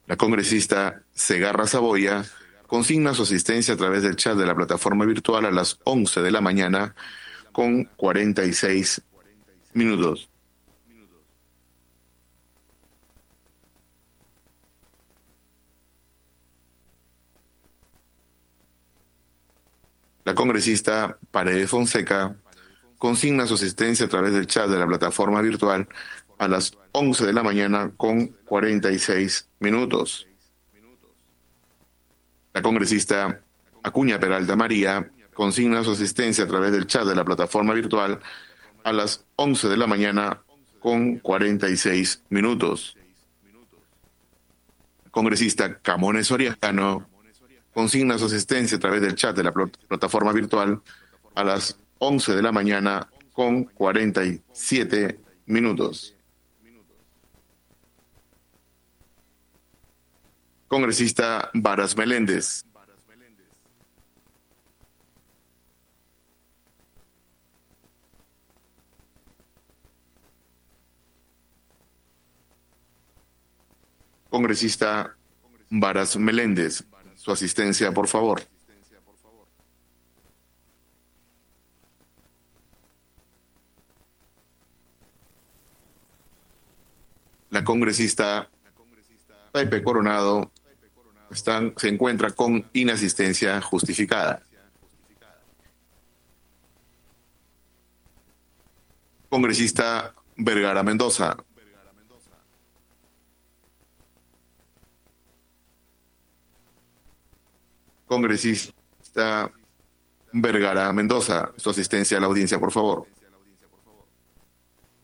La congresista Segarra Saboya consigna su asistencia a través del chat de la plataforma virtual a las 11 de la mañana con 46 minutos. La congresista Paredes Fonseca consigna su asistencia a través del chat de la plataforma virtual a las 11 de la mañana con 46 minutos. La congresista Acuña Peralta María consigna su asistencia a través del chat de la plataforma virtual a las 11 de la mañana con 46 minutos. La congresista Camones Soriano consigna su asistencia a través del chat de la plataforma virtual a las 11 de la mañana con 47 minutos. Congresista Varas Meléndez. Congresista Varas Meléndez, su asistencia, por favor. La congresista Taipe Coronado se encuentra con inasistencia justificada. Congresista Vergara Mendoza. Congresista Vergara Mendoza, su asistencia a la audiencia, por favor.